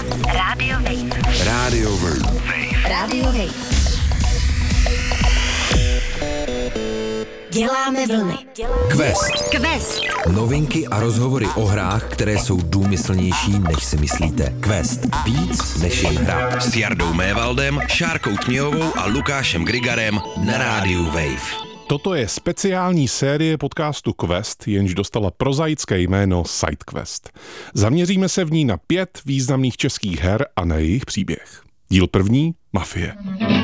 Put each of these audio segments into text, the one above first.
Radio Wave. Radio Wave. Radio Wave. Děláme vlny. Quest. Novinky a rozhovory o hrách, které jsou důmyslnější, než si myslíte. Quest. Víc než jen hra. S Jardou Mévaldem, Šárkou Tměhovou a Lukášem Grigarem na rádiu Wave. Toto je speciální série podcastu Quest, jenž dostala prozaické jméno SideQuest. Zaměříme se v ní na 5 významných českých her a na jejich příběh. Díl první – Mafie.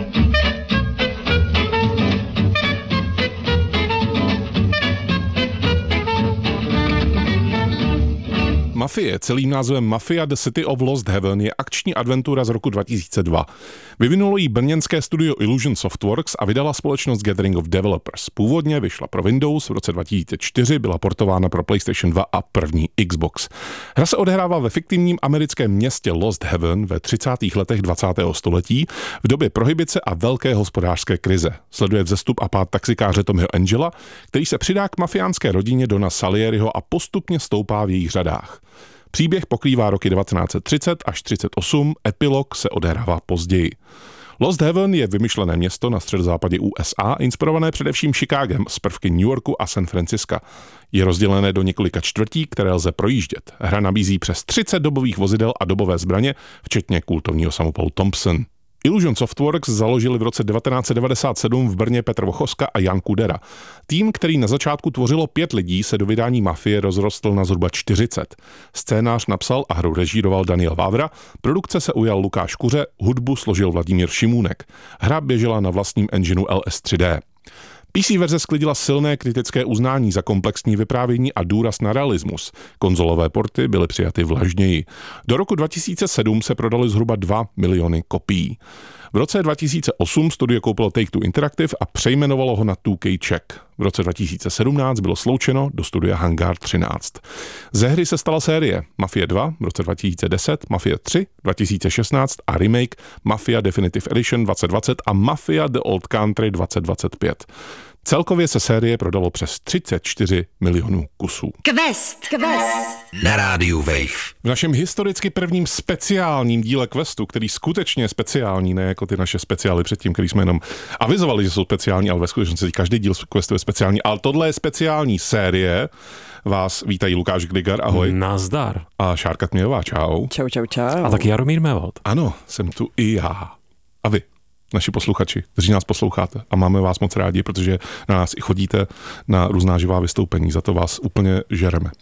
Mafie, celým názvem Mafia The City of Lost Heaven, je akční adventura z roku 2002. Vyvinulo ji brněnské studio Illusion Softworks a vydala společnost Gathering of Developers. Původně vyšla pro Windows, v roce 2004 byla portována pro PlayStation 2 a první Xbox. Hra se odehrává ve fiktivním americkém městě Lost Heaven ve 30. letech 20. století v době prohibice a velké hospodářské krize. Sleduje vzestup a pád taxikáře Tommyho Angela, který se přidá k mafiánské rodině Dona Salieriho a postupně stoupá v jejich řadách. Příběh pokrývá roky 1930 až 1938, epilog se odehrává později. Lost Heaven je vymyšlené město na středozápadě USA, inspirované především Chicagem z prvky New Yorku a San Francisca. Je rozdělené do několika čtvrtí, které lze projíždět. Hra nabízí přes 30 dobových vozidel a dobové zbraně, včetně kultovního samopalu Thompson. Illusion Softworks založili v roce 1997 v Brně Petr Vochoska a Jan Kudera. Tým, který na začátku tvořilo 5 lidí, se do vydání Mafie rozrostl na zhruba 40. Scénář napsal a hru režíroval Daniel Vávra, produkce se ujal Lukáš Kuře, hudbu složil Vladimír Šimůnek. Hra běžela na vlastním engineu LS3D. PC verze sklidila silné kritické uznání za komplexní vyprávění a důraz na realismus. Konzolové porty byly přijaty vlažněji. Do roku 2007 se prodaly zhruba 2 miliony kopií. V roce 2008 studio koupilo Take-Two Interactive a přejmenovalo ho na 2K Czech. V roce 2017 bylo sloučeno do studia Hangar 13. Ze hry se stala série Mafia 2 v roce 2010, Mafia 3 2016 a remake Mafia Definitive Edition 2020 a Mafia The Old Country 2025. Celkově se série prodalo přes 34 milionů kusů. Quest. Na rádiu Wave. V našem historicky prvním speciálním díle Questu, který skutečně je speciální, ne jako ty naše speciály předtím, který jsme jenom avizovali, že jsou speciální, ale ve skutečnosti každý díl Questu je speciální, ale tohle je speciální série. Vás vítají Lukáš Grigar, ahoj. Nazdar. A Šárka Tměhová, čau. Čau. A taky Jaromír Mévald. Ano, jsem tu i já. A vy, naši posluchači, kteří nás posloucháte. A máme vás moc rádi, protože na nás i chodíte na různá živá vystoupení. Za to vás úplně žereme.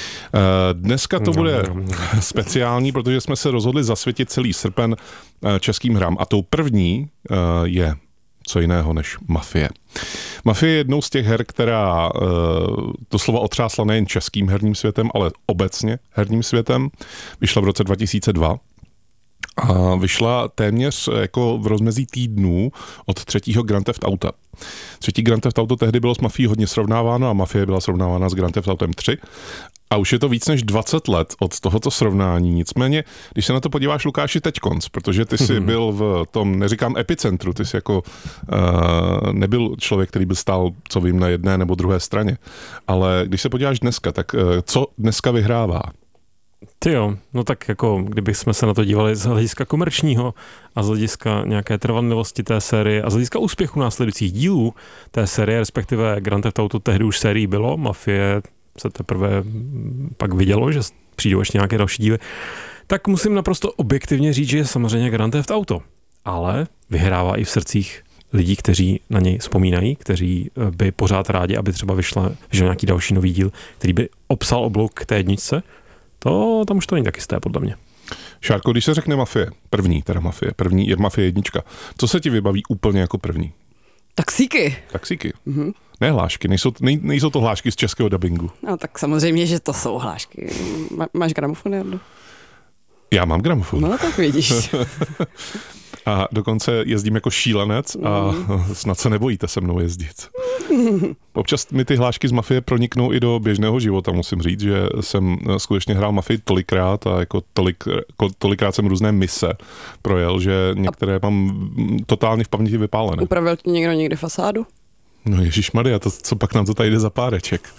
Dneska to bude speciální, protože jsme se rozhodli zasvětit celý srpen českým hrám. A tou první je co jiného než Mafie. Mafie je jednou z těch her, která doslova otřásla nejen českým herním světem, ale obecně herním světem. Vyšla v roce 2002. A vyšla téměř jako v rozmezí týdnů od 3. Grand Theft Auta. 3. Grand Theft Auto tehdy bylo s Mafií hodně srovnáváno a Mafie byla srovnávána s Grand Theft Autem 3. A už je to víc než 20 let od tohoto srovnání. Nicméně, když se na to podíváš, Lukáši, teďkonc, protože ty jsi byl v tom, neříkám epicentru, ty jsi jako nebyl člověk, který by stál, co vím, na jedné nebo druhé straně. Ale když se podíváš dneska, tak co dneska vyhrává? Ty jo, no tak jako kdybychom se na to dívali z hlediska komerčního a z hlediska nějaké trvanlivosti té série a z hlediska úspěchu následujících dílů té série, respektive Grand Theft Auto tehdy už sérií bylo, Mafie se teprve pak vidělo, že přijdou ještě nějaké další díly, tak musím naprosto objektivně říct, že je samozřejmě Grand Theft Auto, ale vyhrává i v srdcích lidí, kteří na něj vzpomínají, kteří by pořád rádi, aby třeba vyšel nějaký další nový díl, který by obsal oblouk k té jedničce. To tam už to není tak jisté, podle mě. Šárko, když se řekne Mafie, první je Mafie jednička, co se ti vybaví úplně jako první? Taxíky. Mm-hmm. Ne hlášky, nejsou to hlášky z českého dabingu. No tak samozřejmě, že to jsou hlášky. Máš gramofon, Jardo? Já mám gramofon. No tak vidíš. A dokonce jezdím jako šílenec a snad se nebojíte se mnou jezdit. Občas mi ty hlášky z Mafie proniknou i do běžného života, musím říct, že jsem skutečně hrál Mafii tolikrát a jako tolikrát jsem různé mise projel, že některé mám totálně v paměti vypálené. Upravil ti někdo někdy fasádu? No ježišmarja, to co pak nám to tady jde za páreček.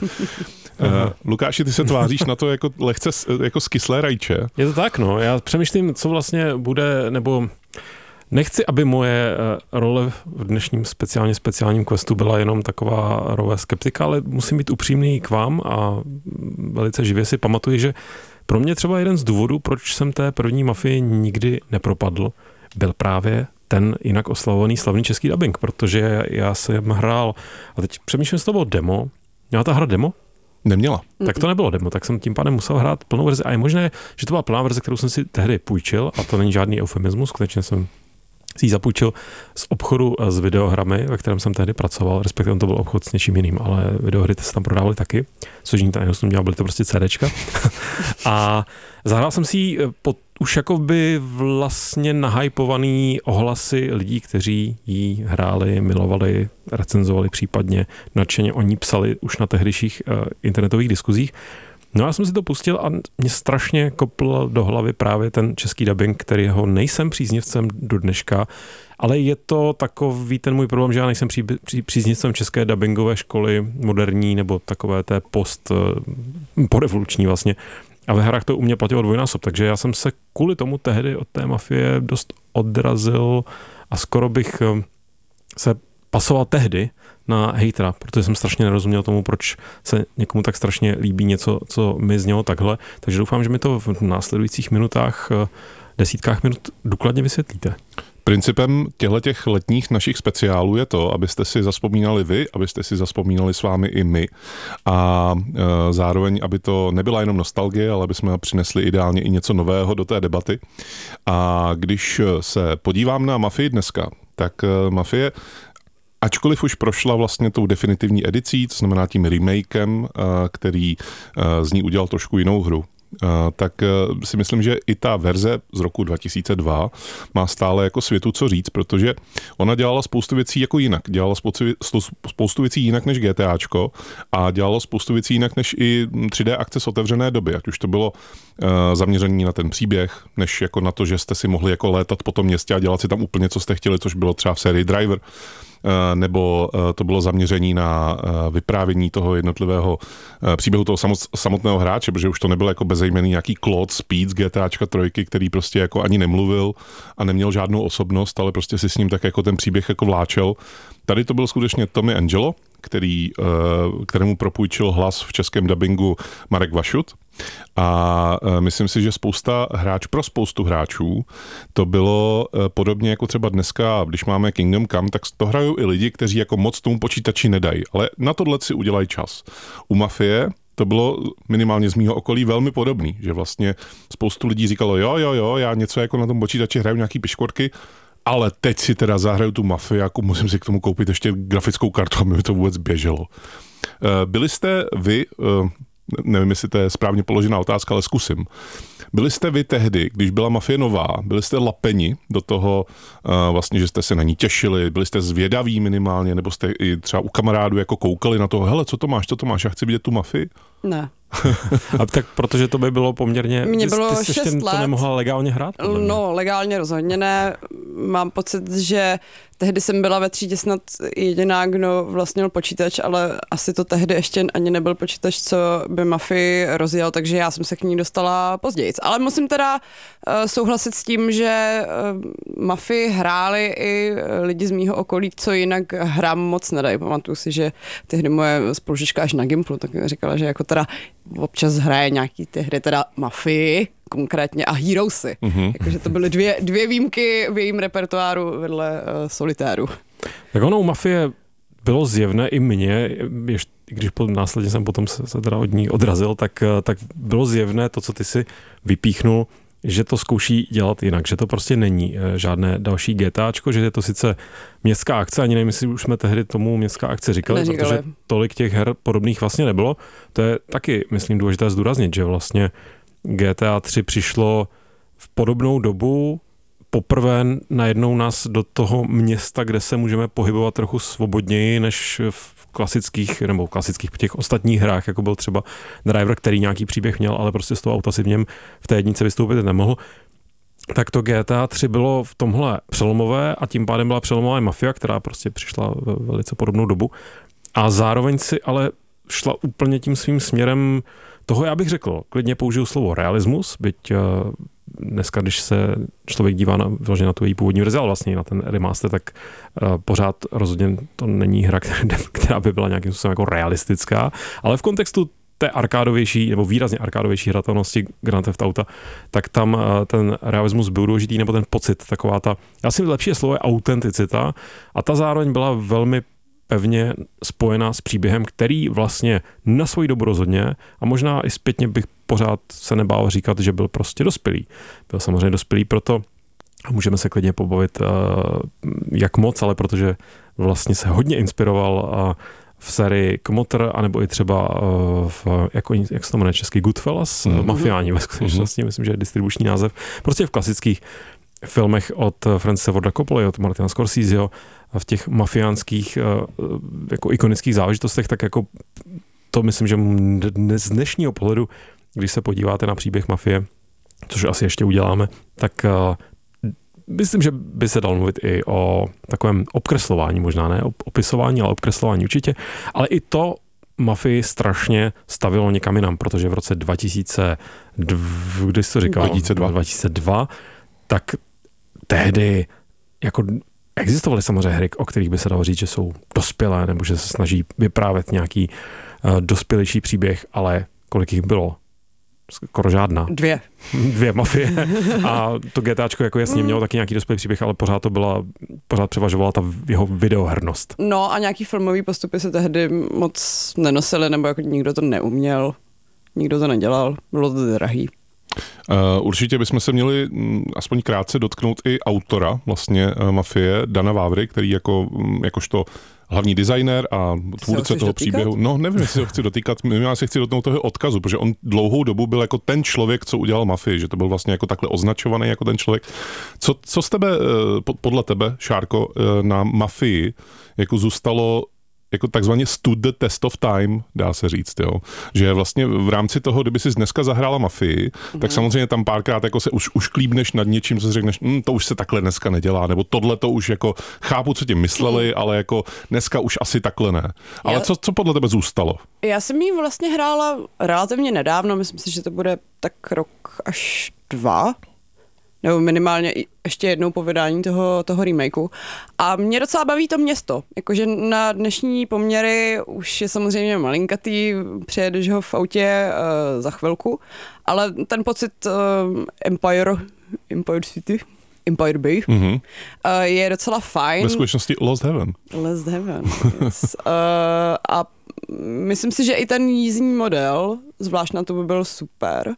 Lukáši, ty se tváříš na to jako lehce jako skyslé rajče. Je to tak, no. Já přemýšlím, co vlastně bude, nebo nechci, aby moje role v dnešním speciálním questu byla jenom taková role skeptika, ale musím být upřímný k vám a velice živě si pamatuji, že pro mě třeba jeden z důvodů, proč jsem té první Mafii nikdy nepropadl, byl právě ten jinak oslavovaný slavný český dubbing, protože já jsem hrál, a teď přemýšlím, jestli to bylo demo. Měla ta hra demo? Neměla. Tak to nebylo demo, tak jsem tím pádem musel hrát plnou verzi. A je možné, že to byla plná verze, kterou jsem si tehdy půjčil, a to není žádný eufemismus, skutečně jsem si ji zapůjčil z obchodu s videohrami, ve kterém jsem tehdy pracoval, respektive to byl obchod s něčím jiným, ale videohry se tam prodávaly taky, což ní tam dělal, byly to prostě CDčka. A zahrál jsem si ji pod už jakoby vlastně nahypovaný ohlasy lidí, kteří ji hráli, milovali, recenzovali, případně nadšeně o ní psali už na tehdejších internetových diskuzích. No já jsem si to pustil a mě strašně kopl do hlavy právě ten český dubbing, kterýho nejsem příznivcem do dneška, ale je to takový ten můj problém, že já nejsem příznivcem české dubbingové školy moderní nebo takové té porevoluční vlastně. A ve hrách to u mě platilo dvojnásob, takže já jsem se kvůli tomu tehdy od té Mafie dost odrazil a skoro bych se pasoval tehdy na hejtera, protože jsem strašně nerozuměl tomu, proč se někomu tak strašně líbí něco, co mi znělo takhle. Takže doufám, že mi to v následujících minutách, desítkách minut důkladně vysvětlíte. Principem těch letních našich speciálů je to, abyste si zazpomínali vy, abyste si zazpomínali s vámi i my a zároveň, aby to nebyla jenom nostalgie, ale aby jsme přinesli ideálně i něco nového do té debaty. A když se podívám na Mafii dneska, tak Mafie, ačkoliv už prošla vlastně tou definitivní edicí, to znamená tím remakem, který z ní udělal trošku jinou hru, tak si myslím, že i ta verze z roku 2002 má stále jako světu co říct, protože ona dělala spoustu věcí jako jinak. Dělala spoustu věcí jinak než GTAčko a dělala spoustu věcí jinak než i 3D akce z otevřené doby, ať už to bylo zaměření na ten příběh, než jako na to, že jste si mohli jako létat po tom městě a dělat si tam úplně, co jste chtěli, což bylo třeba v sérii Driver, nebo to bylo zaměření na vyprávění toho jednotlivého příběhu toho samotného hráče, protože už to nebyl jako bezejmenný nějaký Claude Speed z GTAčka 3, který prostě jako ani nemluvil a neměl žádnou osobnost, ale prostě si s ním tak jako ten příběh jako vláčel. Tady to byl skutečně Tommy Angelo, kterému propůjčil hlas v českém dabingu Marek Vašut. A myslím si, že pro spoustu hráčů to bylo podobně jako třeba dneska, když máme Kingdom Come, tak to hrajou i lidi, kteří jako moc tomu počítači nedají, ale na tohle si udělají čas. U Mafie to bylo minimálně z mýho okolí velmi podobný, že vlastně spoustu lidí říkalo, jo, já něco jako na tom počítači hraju nějaký piškvorky, ale teď si teda zahraju tu Mafii, jako musím si k tomu koupit ještě grafickou kartu, aby mi to vůbec běželo. Byli jste vy, nevím, jestli to je správně položená otázka, ale zkusím. Byli jste vy tehdy, když byla Mafie nová, byli jste lapeni do toho vlastně, že jste se na ní těšili, byli jste zvědaví minimálně, nebo jste i třeba u kamarádů jako koukali na to, hele, co to máš, já chci vidět tu Mafii? Ne. A tak protože to by bylo poměrně... Mně bylo 6 let. To nemohla legálně hrát? No, legálně rozhodně ne. Mám pocit, že tehdy jsem byla ve třídě snad jediná, kdo vlastnil počítač, ale asi to tehdy ještě ani nebyl počítač, co by Mafii rozjel, takže já jsem se k ní dostala později. Ale musím teda souhlasit s tím, že Mafii hráli i lidi z mýho okolí, co jinak hrám moc nedají. Pamatuju si, že tehdy moje spolužička až na Gimplu tak říkala, že jako teda občas hraje nějaký ty hry, teda Mafii konkrétně a Heroesy. Jakože to byly dvě výjimky v jejím repertoáru vedle Solitéru. Tak ono u Mafie bylo zjevné i mně, když následně jsem potom se teda od ní odrazil, tak bylo zjevné to, co ty si vypíchnul, že to zkouší dělat jinak, že to prostě není žádné další GTAčko, že je to sice městská akce, ani nevím, jestli už jsme tehdy tomu městská akce říkali, protože tolik těch her podobných vlastně nebylo. To je taky, myslím, důležité zdůraznit, že vlastně GTA 3 přišlo v podobnou dobu, poprvé najednou nás do toho města, kde se můžeme pohybovat trochu svobodněji než v klasických těch ostatních hrách, jako byl třeba Driver, který nějaký příběh měl, ale prostě z toho auta si v něm v té jednice vystoupit nemohl. tak to GTA 3 bylo v tomhle přelomové a tím pádem byla přelomová Mafia, která prostě přišla ve velice podobnou dobu. A zároveň si ale šla úplně tím svým směrem toho, já bych řekl, klidně použiju slovo realismus, byť dneska, když se člověk dívá vyloženě na tu její původní verzi, ale vlastně na ten remaster, tak pořád rozhodně to není hra, která by byla nějakým způsobem jako realistická, ale v kontextu té arkádovější, nebo výrazně arkádovější hratelnosti Grand Theft Auta, tak tam ten realismus byl důležitý, nebo ten pocit, taková ta, já si lepší slovo je autenticita a ta zároveň byla velmi pevně spojená s příběhem, který vlastně na svoji dobu rozhodně a možná i zpětně bych pořád se nebál říkat, že byl prostě dospělý. Byl samozřejmě dospělý, proto můžeme se klidně pobavit jak moc, ale protože vlastně se hodně inspiroval v sérii Kmotr, anebo i třeba jak se to jmenuje český, Goodfellas, Mafiáni ve skutečnosti, myslím, že je distribuční název, prostě v klasických filmech od Francise Forda Coppoli, od Martina Scorseseho, v těch mafiánských jako ikonických záležitostech, tak jako to myslím, že z dnešního pohledu, když se podíváte na příběh mafie, což asi ještě uděláme, tak myslím, že by se dalo mluvit i o takovém obkreslování, možná ne opisování, ale obkreslování určitě, ale i to mafii strašně stavilo někam jinam, protože v roce 2002, tak tehdy jako existovaly samozřejmě hry, o kterých by se dalo říct, že jsou dospělé, nebo že se snaží vyprávět nějaký dospělejší příběh, ale kolik jich bylo? Skoro žádná. 2 mafie. A to GTAčko jako jasně mělo taky nějaký dospělý příběh, ale pořád převažovala ta jeho videohernost. No a nějaký filmový postupy se tehdy moc nenosily, nebo jako nikdo to neuměl, nikdo to nedělal, bylo to drahý. Určitě bychom se měli aspoň krátce dotknout i autora vlastně Mafie, Dana Vávry, který jakožto hlavní designér a tvůrce toho příběhu. No, nevím, jestli ho chci dotýkat, já se chci dotknout toho odkazu, protože on dlouhou dobu byl jako ten člověk, co udělal Mafii, že to byl vlastně jako takhle označovaný jako ten člověk. Co z tebe, podle tebe, Šárko, na Mafii jako zůstalo jako takzvaně stood the test of time, dá se říct, jo. Že vlastně v rámci toho, kdyby si dneska zahrála Mafii, tak samozřejmě tam párkrát jako se už klíbneš nad něčím, co si řekneš, to už se takhle dneska nedělá, nebo tohle to už jako chápu, co tím mysleli, ale jako dneska už asi takhle ne. Ale co podle tebe zůstalo? Já jsem jí vlastně hrála relativně nedávno, myslím si, že to bude tak rok až 2, nebo minimálně ještě jednou po vydání toho remakeu. A mě docela baví to město. Jakože na dnešní poměry už je samozřejmě malinkatý, přijedeš ho v autě za chvilku, ale ten pocit Empire City, Empire Bay, je docela fajn. Ve skutečnosti Lost Heaven. Yes. A myslím si, že i ten jízdní model, zvlášť na to by byl super.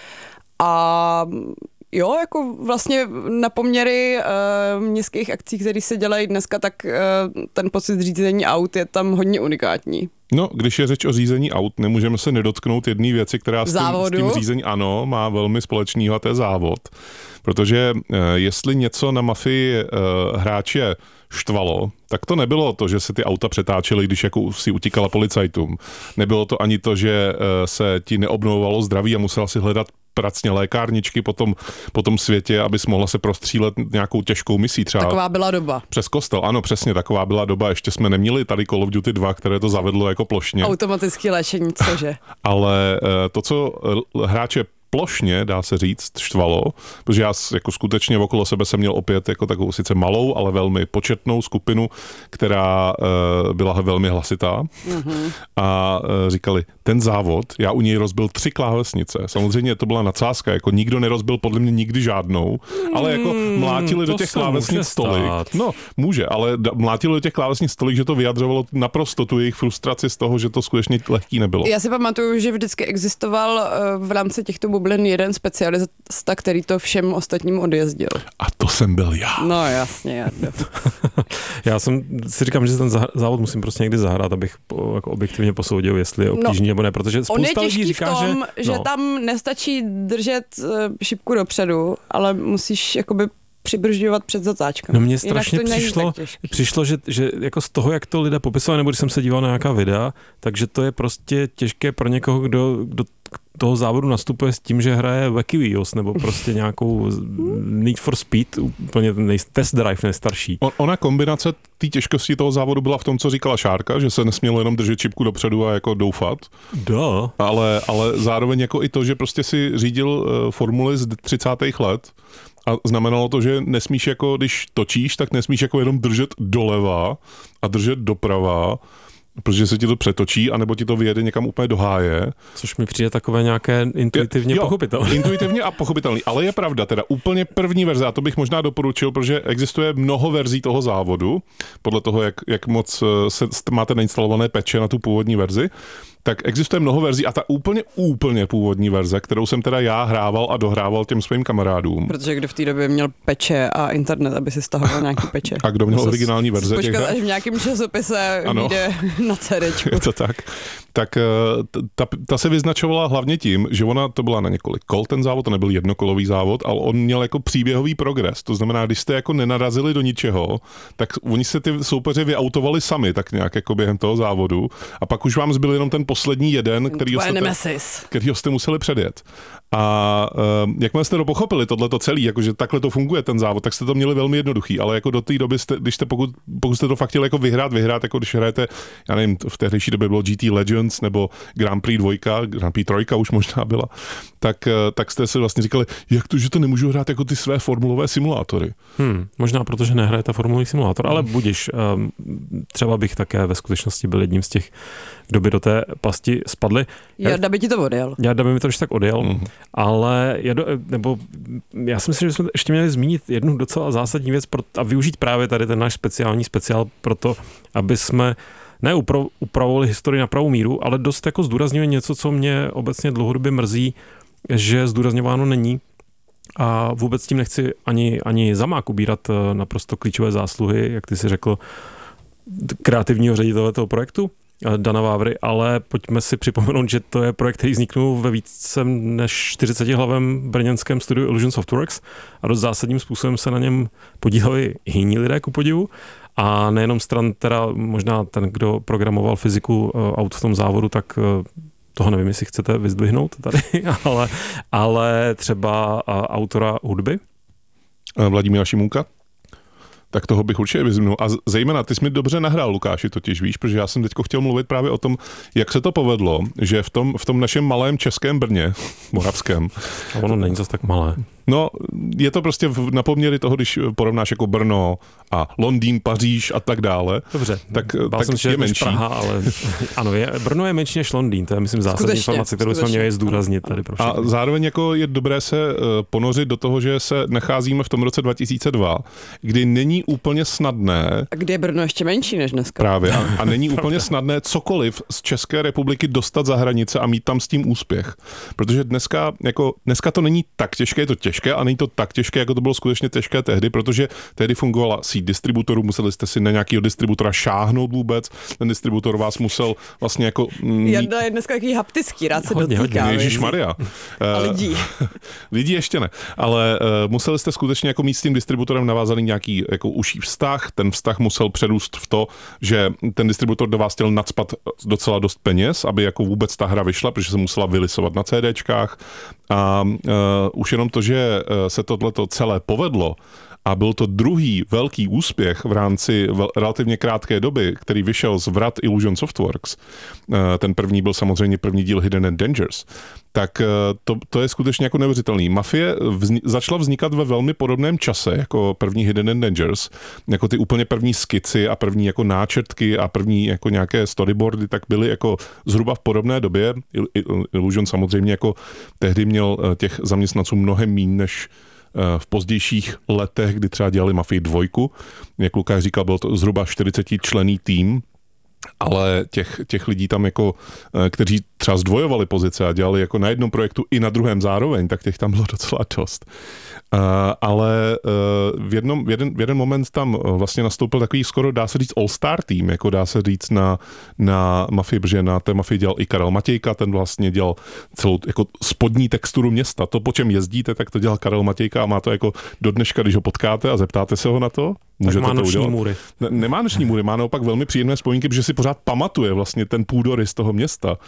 A jo, jako vlastně na poměry městských akcí, které se dělají dneska, tak ten pocit řízení aut je tam hodně unikátní. No, když je řeč o řízení aut, nemůžeme se nedotknout jedné věci, která s tím řízení, ano, má velmi společného, a to je závod. Protože jestli něco na Mafii hráče štvalo, tak to nebylo to, že se ty auta přetáčely, když jako si utíkala policajtům. Nebylo to ani to, že se ti neobnovovalo zdraví a musela si hledat pracně lékárničky po tom světě, abys mohla se prostřílet nějakou těžkou misí třeba. Taková byla doba. Přes kostel, ano, přesně, taková byla doba. Ještě jsme neměli tady Call of Duty 2, které to zavedlo jako plošně. Automatické léčení, cože? Ale to, co hráče plošně, dá se říct, štvalo, protože já jako skutečně okolo sebe jsem měl opět jako takovou sice malou, ale velmi početnou skupinu, která byla velmi hlasitá a říkali, ten závod, já u něj rozbil 3 klávesnice. Samozřejmě to byla nadsázka, jako nikdo nerozbil podle mě nikdy žádnou, ale jako mlátili do těch klávesnic stolik. No, může, ale mlátili do těch klávesnic stolik, že to vyjadřovalo naprosto tu jejich frustraci z toho, že to skutečně lehký nebylo. Já si pamatuju, že vždycky existoval v rámci těchto bublin jeden specialista, který to všem ostatním odjezdil. A to jsem byl já. No jasně, já si říkám, že ten závod musím prostě někdy zahrát, abych jako objektivně posoudil, jestli je obtížný nebo ne, protože spousta lidí říká, v tom, že tam nestačí držet šipku dopředu, ale musíš jakoby přibržďovat před zatáčkami. No mně strašně přišlo, že jako z toho, jak to lidé popisovali, nebo když jsem se díval na nějaká videa, takže to je prostě těžké pro někoho, kdo toho závodu nastupuje s tím, že hraje Wacky Wheels nebo prostě nějakou Need for Speed, úplně ten Test Drive nejstarší. Ona kombinace té těžkosti toho závodu byla v tom, co říkala Šárka, že se nesmělo jenom držet čipku dopředu a jako doufat. Ale zároveň jako i to, že prostě si řídil formuly z 30. let a znamenalo to, že nesmíš jako, když točíš, tak nesmíš jako jenom držet doleva a držet doprava, protože se ti to přetočí, anebo ti to vyjede někam úplně do háje. Což mi přijde takové nějaké intuitivně pochopitelné. Intuitivně a pochopitelný, ale je pravda, teda úplně první verze, a to bych možná doporučil, protože existuje mnoho verzí toho závodu, podle toho, jak moc máte nainstalované patche na tu původní verzi, tak existuje mnoho verzí a ta úplně původní verze, kterou jsem teda já hrával a dohrával těm svým kamarádům. Protože kdo v té době měl peče a internet, aby si stahoval nějaký peče. A kdo měl originální verze. Počkat, až v nějakém časopise vyjde na CDčku. Je to tak. Tak ta se vyznačovala hlavně tím, že ona to byla na několik kol ten závod, to nebyl jednokolový závod, ale on měl jako příběhový progres. To znamená, když jste jako nenarazili do ničeho, tak oni se ty soupeři vyautovali sami tak nějak jako během toho závodu a pak už vám zbyl jenom ten poslední jeden, kterýho jste museli předjet. A jakmile jste to pochopili, tohleto celý, jakože takhle to funguje ten závod, tak jste to měli velmi jednoduchý, ale jako do té doby, pokud jste to fakt chtěli jako vyhrát, jako když hrajete, já nevím, v tehdejší době bylo GT Legends nebo Grand Prix 2, Grand Prix 3 už možná byla, tak jste si vlastně říkali, jak to, že to nemůžu hrát jako ty své formulové simulátory. Možná protože nehrajete formulový simulátor, ale budiš, třeba bych také ve skutečnosti byl jedním z těch, kdo by do té pasti spadli. Jarda by ti to odjel. Jarda by mi to už tak odjel, ale já si myslím, že jsme ještě měli zmínit jednu docela zásadní věc a využít právě tady ten náš speciál pro to, aby jsme upravovali historii na pravou míru, ale dost jako zdůrazňuje něco, co mě obecně dlouhodobě mrzí, že zdůrazňováno není. A vůbec tím nechci ani zamák ubírat naprosto klíčové zásluhy, jak ty si řekl, kreativního ředitele toho projektu, Dana Vávry, ale pojďme si připomenout, že to je projekt, který vzniknul ve více než 40hlavém brněnském studiu Illusion Softworks a dost zásadním způsobem se na něm podíleli jiní lidé, ku podivu. A nejenom stran, teda možná ten, kdo programoval fyziku aut v tom závodu, tak toho nevím, jestli chcete vyzdvihnout tady, ale třeba autora hudby. Vladimíra Šimůnka. Tak toho bych určitě vyzvnul. A zejména, ty jsi mi dobře nahrál, Lukáši, totiž víš, protože já jsem teďko chtěl mluvit právě o tom, jak se to povedlo, že v tom našem malém českém Brně, moravském. A ono není zase tak malé. No, je to prostě na poměry toho, když porovnáš jako Brno a Londýn, Paříž a tak dále. Dobře, tak jsem je menší. Praha, ale ano, Brno je menší než Londýn, to je myslím zásadní informace, kterou jsme měli zdůraznit tady pro všechny. A zároveň jako je dobré se ponořit do toho, že se nacházíme v tom roce 2002, kdy není úplně snadné. A kdy je Brno ještě menší než dneska. Právě. A není úplně snadné cokoliv z České republiky dostat za hranice a mít tam s tím úspěch. Protože dneska to není tak těžké, je to těžké, a není to tak těžké, jako to bylo skutečně těžké tehdy, protože tehdy fungovala síť distributorů, museli jste si na nějakého distributora šáhnout vůbec, ten distributor vás musel vlastně jako... Jarda je dneska jaký haptický, rád se dotýká. Ježišmarja. A lidí. Lidí ještě ne, ale museli jste skutečně jako mít s tím distributorem navázaný nějaký jako užší vztah, ten vztah musel přerůst v to, že ten distributor do vás chtěl nacpat docela dost peněz, aby jako vůbec ta hra vyšla, protože se musela vylisovat na CDčkách a už jenom to, že se tohleto celé povedlo a byl to druhý velký úspěch v rámci relativně krátké doby, který vyšel z vrat Illusion Softworks. Ten první byl samozřejmě první díl Hidden and Dangerous. Tak to je skutečně jako neuvěřitelný. Mafie začala vznikat ve velmi podobném čase jako první Hidden and Dangerous. Jako ty úplně první skici a první jako náčrtky a první jako nějaké storyboardy tak byly jako zhruba v podobné době. Illusion samozřejmě jako tehdy měl těch zaměstnanců mnohem míň než v pozdějších letech, kdy třeba dělali Mafii 2. Jak Lukáš říkal, byl to zhruba 40členný tým, ale těch lidí tam jako, kteří třeba zdvojovali pozice a dělali jako na jednom projektu i na druhém zároveň, tak těch tam bylo docela dost. Ale v jeden moment tam vlastně nastoupil takový skoro, dá se říct, all-star tým, jako dá se říct na Mafii, protože na té Mafii dělal i Karel Matějka, ten vlastně dělal celou jako spodní texturu města. To, po čem jezdíte, tak to dělal Karel Matějka a má to jako do dneška, když ho potkáte a zeptáte se ho na to, můžete tak má to udělat. Můry. Nemá noční můry, má naopak velmi příjemné vzpomínky, protože si pořád pamatuje vlastně ten půdorys toho města.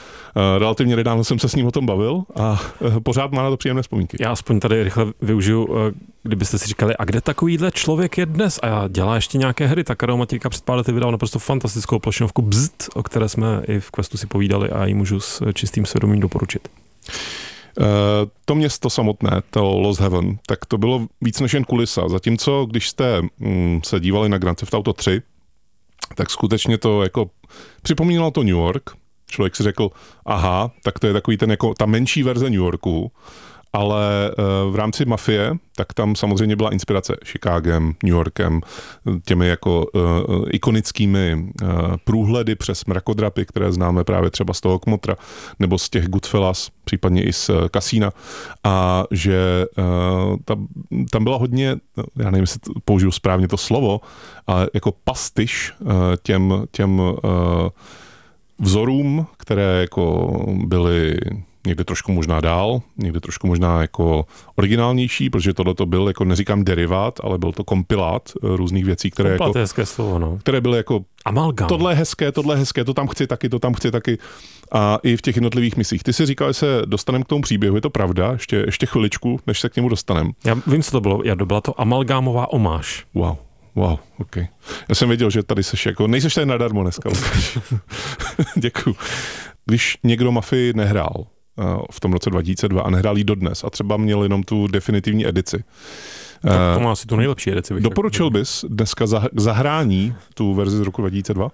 Relativně nedávno jsem se s ním o tom bavil a pořád má na to příjemné vzpomínky. Já aspoň tady rychle využiju, kdybyste si říkali, a kde takovýhle člověk je dnes a dělá ještě nějaké hry, tak Karel Matějka před pár lety vydal naprosto fantastickou plošinovku Bzzt, o které jsme i v Questu si povídali a ji můžu s čistým svědomím doporučit. To město samotné, to Lost Heaven, tak to bylo víc než jen kulisa. Zatímco, když jste se dívali na Grand Theft Auto 3, tak skutečně to jako připomínalo to New York. Člověk si řekl, aha, tak to je takový ten jako ta menší verze New Yorku, ale v rámci Mafie, tak tam samozřejmě byla inspirace Chicagem, New Yorkem, těmi jako ikonickými průhledy přes mrakodrapy, které známe právě třeba z toho Kmotra, nebo z těch Goodfellas, případně i z Casína. A že tam byla hodně, já nevím, jestli použiju správně to slovo, ale jako pastiš těm vzorům, které jako byly někde trošku možná dál, někde trošku možná jako originálnější, protože tohle to byl, jako neříkám derivát, ale byl to kompilát různých věcí, které kompilát jako, je hezké slovo, no. Které byly jako amalgam. Tohle je hezké, to tam chci taky. A i v těch jednotlivých misích. Ty si říkal, že se dostaneme k tomu příběhu, je to pravda? Ještě chviličku, než se k němu dostaneme. Já vím, co to bylo. Byla to amalgámová omáž. Wow, ok. Já jsem věděl, že tady seš jako, nejseš tady nadarmo dneska. Děkuju. Když někdo Mafii nehrál v tom roce 2002 a nehrál jí dodnes a třeba měl jenom tu definitivní edici. Tak to má asi tu nejlepší edici. Doporučil bys dneska zahrání tu verzi z roku 2002?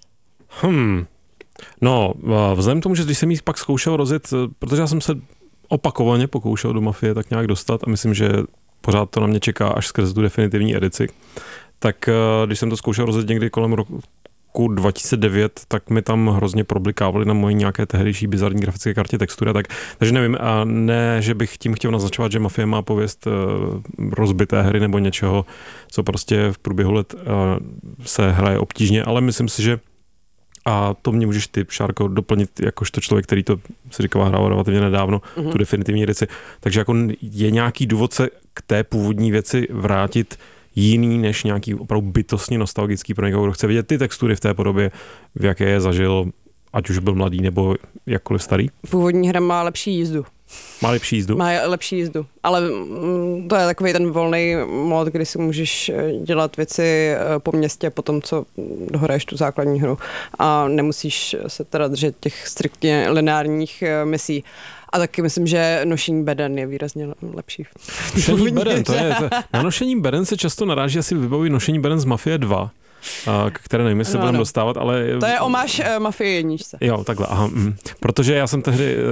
No, vzhledem k tomu, že když jsem jí pak zkoušel rozjet, protože já jsem se opakovaně pokoušel do Mafie tak nějak dostat a myslím, že pořád to na mě čeká až skrze tu definitivní edici, tak když jsem to zkoušel rozjet někdy kolem roku 2009, tak mi tam hrozně problikávali na mojí nějaké tehdejší bizarní grafické kartě textury, takže nevím, a ne, že bych tím chtěl naznačovat, že Mafie má pověst rozbité hry nebo něčeho, co prostě v průběhu let se hraje obtížně, ale myslím si, že a to mě můžeš ty, Šárko, doplnit jakožto člověk, který to si říkal hrál relativně nedávno, tu definitivní edici. Takže jako je nějaký důvod se k té původní věci vrátit jiný než nějaký opravdu bytostně nostalgický pro někoho, kdo chce vidět ty textury v té podobě, v jaké je zažil, ať už byl mladý nebo jakkoliv starý. Původní hra má lepší jízdu. Má lepší jízdu? Má lepší jízdu, ale to je takový ten volný mod, kdy si můžeš dělat věci po městě po tom, co dohraješ tu základní hru a nemusíš se teda držet těch striktně lineárních misí. A taky myslím, že nošení beden je výrazně lepší. Nošení beden, na nošení beden se často naráží, asi vybaví nošení beden z Mafie 2. Které nevím, jestli se budeme dostávat, ale... To je omáž Mafie 1. Jo, takhle, aha. Protože já jsem tehdy